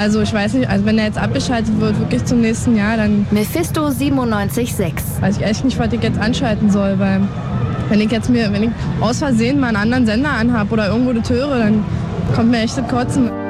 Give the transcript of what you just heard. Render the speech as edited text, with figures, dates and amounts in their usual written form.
Also ich weiß nicht, also wenn er jetzt abgeschaltet wird, wirklich zum nächsten Jahr, dann Mephisto 97.6. weiß ich echt nicht, was ich jetzt anschalten soll, weil wenn ich aus Versehen mal einen anderen Sender anhab oder irgendwo das höre, dann kommt mir echt das Kotzen.